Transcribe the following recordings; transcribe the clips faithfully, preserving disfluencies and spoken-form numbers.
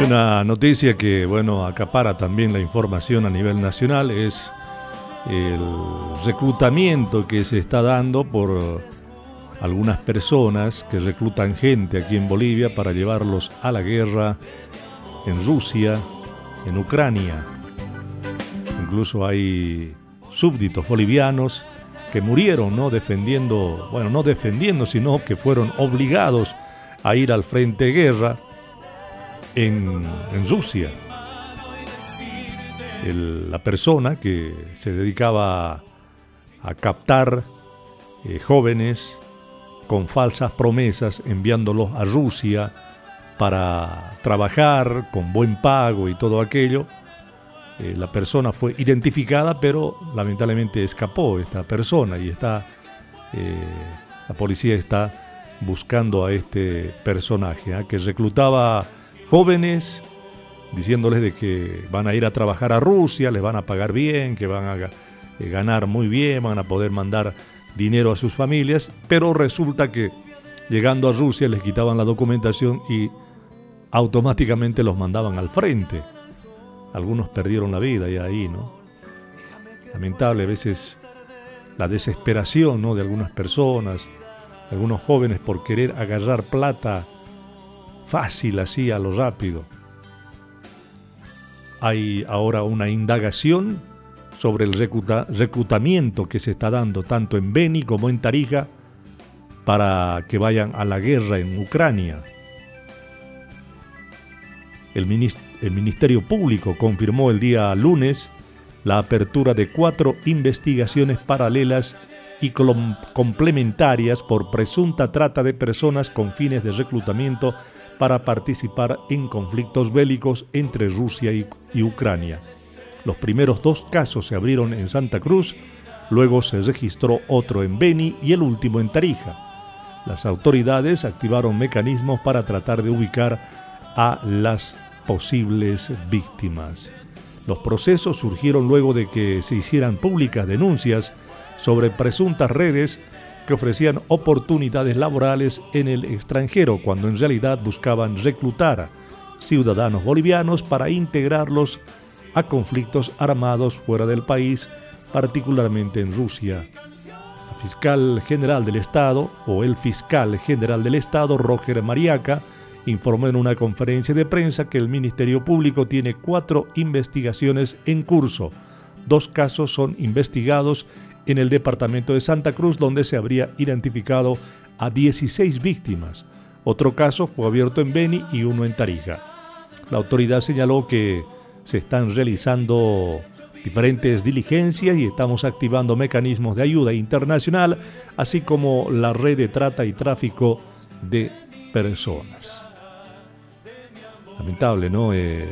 Una noticia que, bueno, acapara también la información a nivel nacional es el reclutamiento que se está dando por algunas personas que reclutan gente aquí en Bolivia para llevarlos a la guerra en Rusia, en Ucrania. Incluso hay súbditos bolivianos que murieron, ¿no? Defendiendo, bueno, no defendiendo, sino que fueron obligados a ir al frente de guerra en, en Rusia. El, la persona que se dedicaba a, a captar eh, jóvenes con falsas promesas, enviándolos a Rusia para trabajar con buen pago y todo aquello. Eh, la persona fue identificada, pero lamentablemente escapó esta persona y está eh, la policía está buscando a este personaje ¿eh? que reclutaba jóvenes diciéndoles de que van a ir a trabajar a Rusia, les van a pagar bien, que van a eh, ganar muy bien, van a poder mandar dinero a sus familias, pero resulta que llegando a Rusia les quitaban la documentación y automáticamente los mandaban al frente. Algunos perdieron la vida y ahí, ¿no? Lamentable a veces la desesperación, ¿no? de algunas personas, de algunos jóvenes por querer agarrar plata fácil, así a lo rápido. Hay ahora una indagación sobre el recluta, reclutamiento que se está dando tanto en Beni como en Tarija para que vayan a la guerra en Ucrania. El, minist- el Ministerio Público confirmó el día lunes la apertura de cuatro investigaciones paralelas y com- complementarias por presunta trata de personas con fines de reclutamiento para participar en conflictos bélicos entre Rusia y, y Ucrania. Los primeros dos casos se abrieron en Santa Cruz, luego se registró otro en Beni y el último en Tarija. Las autoridades activaron mecanismos para tratar de ubicar a las posibles víctimas. Los procesos surgieron luego de que se hicieran públicas denuncias sobre presuntas redes que ofrecían oportunidades laborales en el extranjero, cuando en realidad buscaban reclutar a ciudadanos bolivianos para integrarlos a conflictos armados fuera del país, particularmente en Rusia. El fiscal general del Estado, o el fiscal general del Estado, Roger Mariaca, informó en una conferencia de prensa que el Ministerio Público tiene cuatro investigaciones en curso. Dos casos son investigados en el departamento de Santa Cruz, donde se habría identificado a dieciséis víctimas. Otro caso fue abierto en Beni y uno en Tarija. La autoridad señaló que se están realizando diferentes diligencias y estamos activando mecanismos de ayuda internacional, así como la red de trata y tráfico de personas. Lamentable, ¿no? Eh,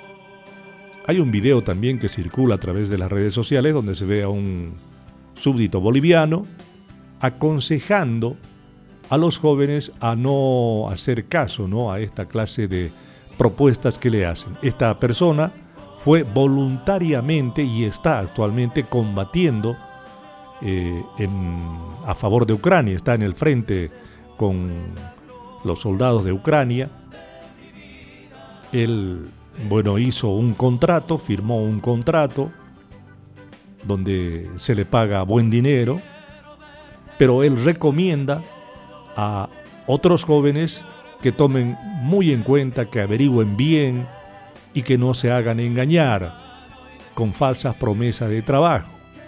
hay un video también que circula a través de las redes sociales donde se ve a un súbdito boliviano aconsejando a los jóvenes a no hacer caso, ¿no? a esta clase de propuestas que le hacen. Esta persona fue voluntariamente y está actualmente combatiendo eh, en, a favor de Ucrania, está en el frente con los soldados de Ucrania. Él, bueno, hizo un contrato, firmó un contrato donde se le paga buen dinero, pero él recomienda a otros jóvenes que tomen muy en cuenta, que averigüen bien y que no se hagan engañar con falsas promesas de trabajo.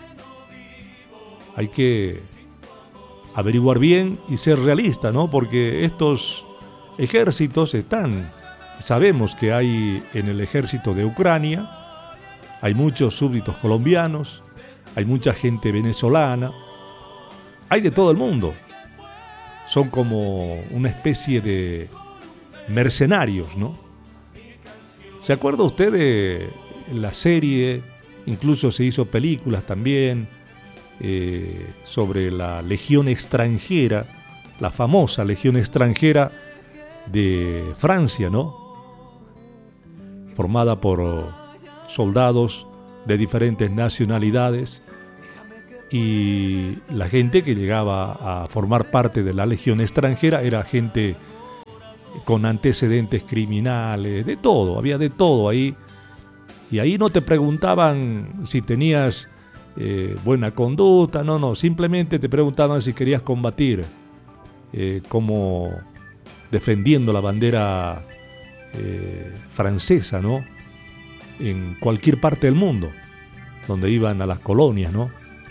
Hay que averiguar bien y ser realista, ¿no? Porque estos ejércitos están, sabemos que hay en el ejército de Ucrania, hay muchos súbditos colombianos, hay mucha gente venezolana, hay de todo el mundo. Son como una especie de mercenarios, ¿no? ¿Se acuerda usted de la serie? Incluso se hizo películas también eh, sobre la Legión Extranjera, la famosa Legión Extranjera de Francia, ¿no? Formada por soldados de diferentes nacionalidades, y la gente que llegaba a formar parte de la Legión Extranjera era gente con antecedentes criminales, de todo, había de todo ahí. Y ahí no te preguntaban si tenías eh, buena conducta, no, no, simplemente te preguntaban si querías combatir, eh, como defendiendo la bandera eh, francesa, ¿no? En cualquier parte del mundo, donde iban a las colonias, ¿no?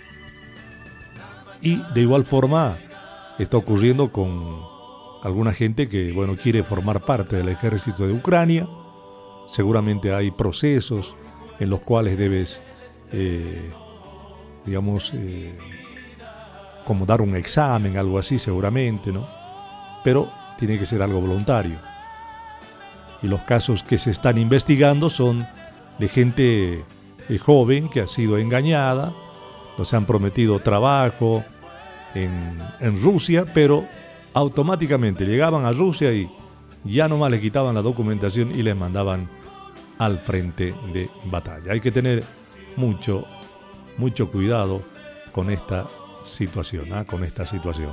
Y de igual forma está ocurriendo con alguna gente que, bueno, quiere formar parte del ejército de Ucrania. Seguramente hay procesos en los cuales debes, eh, digamos, eh, como dar un examen, algo así seguramente, ¿no? Pero tiene que ser algo voluntario. Y los casos que se están investigando son de gente eh, joven que ha sido engañada, nos han prometido trabajo en, en Rusia, pero automáticamente llegaban a Rusia y ya nomás le quitaban la documentación y les mandaban al frente de batalla. Hay que tener mucho, mucho cuidado con esta situación, ¿eh? con esta situación.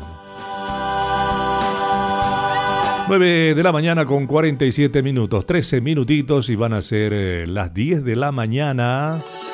nueve de la mañana con cuarenta y siete minutos, trece minutitos y van a ser eh, las diez de la mañana.